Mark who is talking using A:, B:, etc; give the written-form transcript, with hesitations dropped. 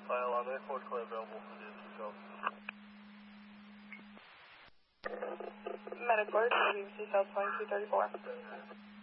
A: File on it, Ford Clay available for the details.
B: Medical, CL 2234.